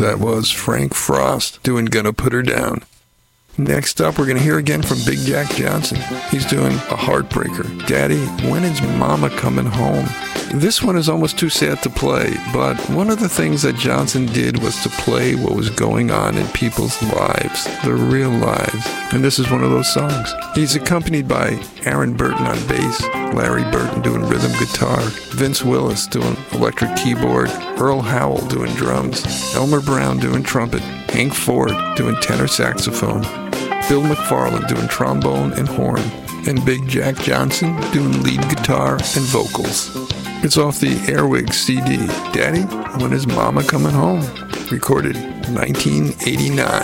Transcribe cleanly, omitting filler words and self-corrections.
That was Frank Frost doing Gonna Put Her Down. Next up, we're going to hear again from Big Jack Johnson. He's doing a heartbreaker. Daddy, when is Mama coming home? This one is almost too sad to play, but one of the things that Johnson did was to play what was going on in people's lives, their real lives. And this is one of those songs. He's accompanied by Aaron Burton on bass, Larry Burton doing rhythm guitar, Vince Willis doing electric keyboard, Earl Howell doing drums, Elmer Brown doing trumpet, Hank Ford doing tenor saxophone, Bill McFarland doing trombone and horn, and Big Jack Johnson doing lead guitar and vocals. It's off the Airwigs CD, Daddy, When Is Mama Coming Home? Recorded 1989.